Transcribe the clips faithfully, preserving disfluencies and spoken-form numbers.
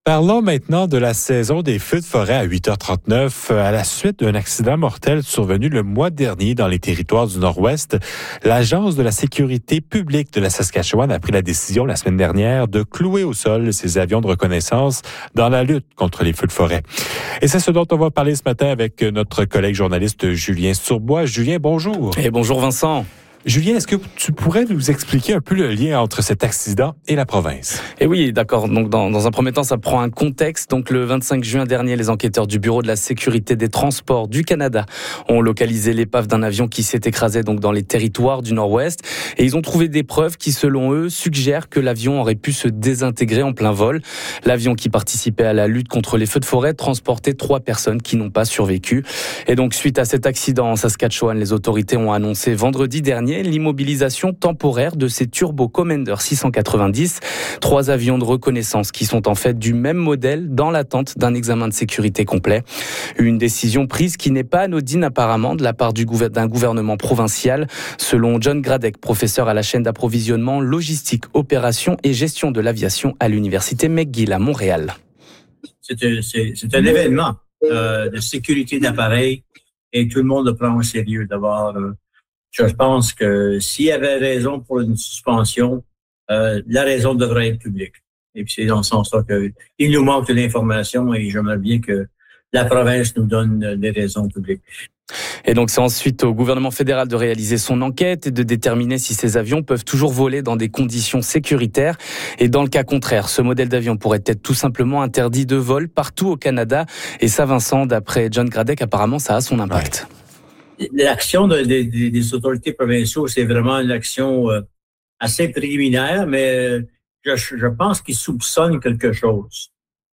Parlons maintenant de la saison des feux de forêt à huit heures trente-neuf. À la suite d'un accident mortel survenu le mois dernier dans les territoires du Nord-Ouest, l'Agence de la sécurité publique de la Saskatchewan a pris la décision la semaine dernière de clouer au sol ses avions de reconnaissance dans la lutte contre les feux de forêt. Et c'est ce dont on va parler ce matin avec notre collègue journaliste Julien Surbois. Julien, bonjour. Et bonjour Vincent. Julien, est-ce que tu pourrais nous expliquer un peu le lien entre cet accident et la province? Eh oui, d'accord. Donc, dans, dans un premier temps, ça prend un contexte. Donc, le vingt-cinq juin dernier, les enquêteurs du Bureau de la sécurité des transports du Canada ont localisé l'épave d'un avion qui s'est écrasé donc dans les territoires du Nord-Ouest. Et ils ont trouvé des preuves qui, selon eux, suggèrent que l'avion aurait pu se désintégrer en plein vol. L'avion qui participait à la lutte contre les feux de forêt transportait trois personnes qui n'ont pas survécu. Et donc, suite à cet accident en Saskatchewan, les autorités ont annoncé vendredi dernier l'immobilisation temporaire de ces Turbo Commander six cent quatre-vingt-dix, trois avions de reconnaissance qui sont en fait du même modèle dans l'attente d'un examen de sécurité complet. Une décision prise qui n'est pas anodine apparemment de la part du gouver- d'un gouvernement provincial, selon John Gradek, professeur à la chaîne d'approvisionnement, logistique, opération et gestion de l'aviation à l'université McGill à Montréal. C'est un, c'est, c'est un événement euh, de sécurité d'appareil et tout le monde le prend au sérieux d'avoir... Euh, Je pense que s'il y avait raison pour une suspension, euh, la raison devrait être publique. Et puis c'est dans ce sens-là qu'il nous manque de l'information et j'aimerais bien que la province nous donne des raisons publiques. Et donc c'est ensuite au gouvernement fédéral de réaliser son enquête et de déterminer si ces avions peuvent toujours voler dans des conditions sécuritaires. Et dans le cas contraire, ce modèle d'avion pourrait être tout simplement interdit de vol partout au Canada. Et ça, Vincent, d'après John Gradek, apparemment ça a son impact. Ouais. L'action de, de, de, des autorités provinciales, c'est vraiment une action euh, assez préliminaire, mais je, je pense qu'ils soupçonnent quelque chose.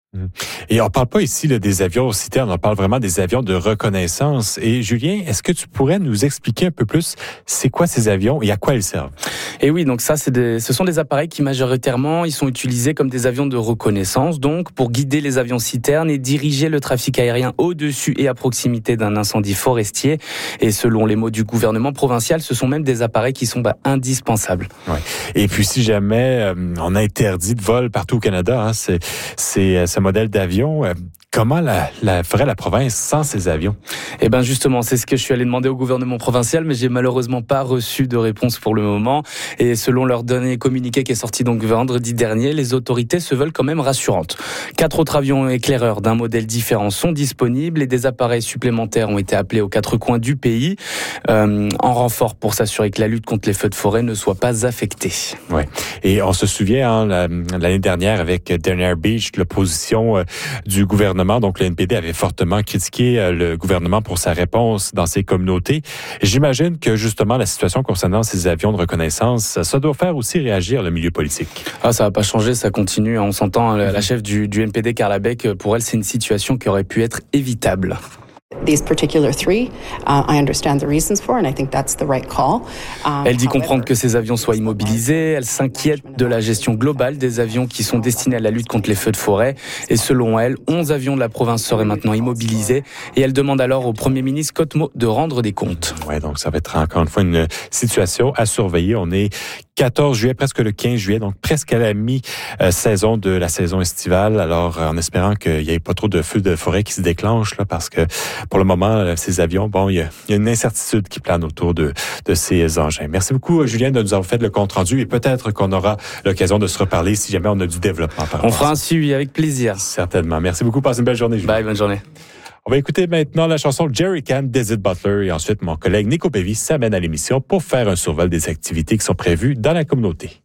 Et on ne parle pas ici là, des avions citernes, on parle vraiment des avions de reconnaissance. Et Julien, est-ce que tu pourrais nous expliquer un peu plus c'est quoi ces avions et à quoi ils servent? Et oui, donc ça, c'est des, ce sont des appareils qui majoritairement, ils sont utilisés comme des avions de reconnaissance, donc pour guider les avions citernes et diriger le trafic aérien au-dessus et à proximité d'un incendie forestier. Et selon les mots du gouvernement provincial, ce sont même des appareils qui sont bah, indispensables. Ouais. Et puis si jamais euh, on interdit de vol partout au Canada, hein, c'est, c'est ce modèle d'avion, euh, comment la, la ferait la province sans ces avions? Eh bien justement, c'est ce que je suis allé demander au gouvernement provincial, mais j'ai malheureusement pas reçu de réponse pour le moment. Et selon leur dernier communiqué qui est sorti donc vendredi dernier, les autorités se veulent quand même rassurantes. Quatre autres avions éclaireurs d'un modèle différent sont disponibles et des appareils supplémentaires ont été appelés aux quatre coins du pays euh, en renfort pour s'assurer que la lutte contre les feux de forêt ne soit pas affectée. Ouais. Et on se souvient hein, la, l'année dernière avec Dernier Beach, l'opposition euh, du gouvernement, donc le N P D avait fortement critiqué euh, le gouvernement pour sa réponse dans ces communautés. J'imagine que justement la situation concernant ces avions de reconnaissance, ça doit faire aussi réagir le milieu politique. Ah, ça va pas changer, ça continue. On s'entend, la chef du, du N P D, Carla Beck, pour elle, c'est une situation qui aurait pu être évitable. These particular three, uh, I understand the reasons for, and I think that's the right call. Um, elle dit comprendre que ces avions soient immobilisés. Elle s'inquiète de la gestion globale des avions qui sont destinés à la lutte contre les feux de forêt. Et selon elle, onze avions de la province seraient maintenant immobilisés. Et elle demande alors au Premier ministre Scott Moe de rendre des comptes. Ouais, donc ça va être encore une fois une situation à surveiller. On est quatorze juillet, presque le quinze juillet, donc presque à la mi-saison de la saison estivale. Alors, en espérant qu'il n'y ait pas trop de feux de forêt qui se déclenchent, là, parce que pour le moment, ces avions, bon, il y a, il y a une incertitude qui plane autour de, de ces engins. Merci beaucoup, Julien, de nous avoir fait le compte-rendu et peut-être qu'on aura l'occasion de se reparler si jamais on a du développement. On fera un suivi avec plaisir. Certainement. Merci beaucoup. Passez une belle journée, Julien. Bye, bonne journée. On va écouter maintenant la chanson Jerry Can d'Ezzy Butler et ensuite mon collègue Nico Bévis s'amène à l'émission pour faire un survol des activités qui sont prévues dans la communauté.